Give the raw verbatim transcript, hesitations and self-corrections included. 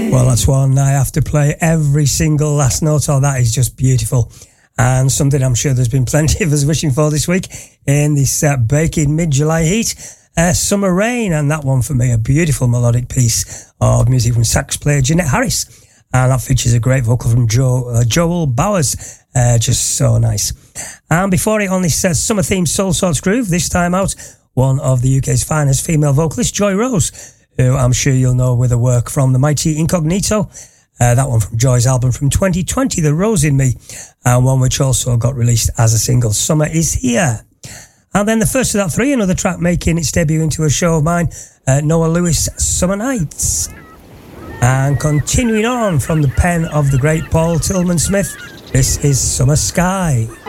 Well, that's one I have to play every single last note. Oh, that is just beautiful. And something I'm sure there's been plenty of us wishing for this week in this uh, baking mid-July heat. Uh, Summer Rain, and that one for me, a beautiful melodic piece of music from sax player Jeanette Harris. And that features a great vocal from Joe, uh, Joel Bowers. Uh, just so nice. And before it, on this uh, summer-themed Soul Sorts groove, this time out, one of the U K's finest female vocalists, Joy Rose, who I'm sure you'll know with her work from the mighty Incognito. Uh, that one from Joy's album from twenty twenty, The Rose in Me, and one which also got released as a single, Summer Is Here. And then the first of that three, another track making its debut into a show of mine, uh, Noah Lewis, Summer Nights. And continuing on from the pen of the great Paul Tillman Smith, this is Summer Sky.